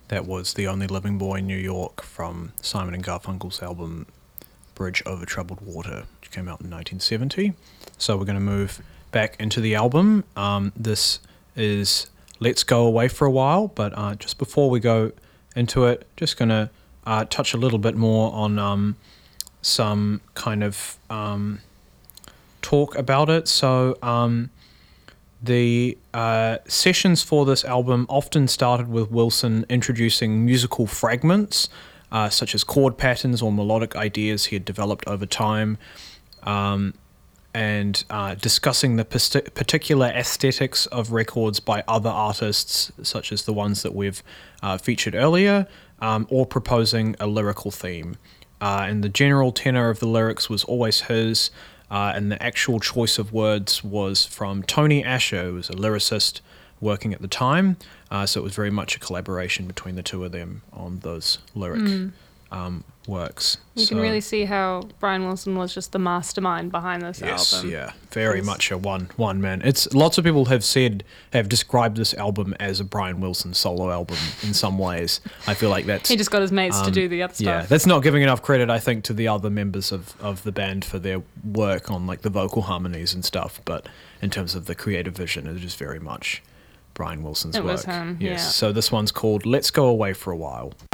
That was The Only Living Boy in New York from Simon and Garfunkel's album Bridge Over Troubled Water, which came out in 1970. So we're going to move back into the album. This is Let's Go Away for a While, but just before we go into it, just going to touch a little bit more on some kind of talk about it. So the sessions for this album often started with Wilson introducing musical fragments, such as chord patterns or melodic ideas he had developed over time, and discussing the particular aesthetics of records by other artists, such as the ones that we've featured earlier, or proposing a lyrical theme. And the general tenor of the lyrics was always his, and the actual choice of words was from Tony Asher, who was a lyricist working at the time. So it was very much a collaboration between the two of them on those lyric works. You can really see how Brian Wilson was just the mastermind behind this album. Yes, yeah, very much a one man. It's lots of people have described this album as a Brian Wilson solo album in some ways. I feel like that's he just got his mates to do the other stuff. Yeah, that's not giving enough credit, I think, to the other members of the band for their work on like the vocal harmonies and stuff. But in terms of the creative vision, it is very much Brian Wilson's work. It was him. Yes. Yeah. So this one's called "Let's Go Away for a While."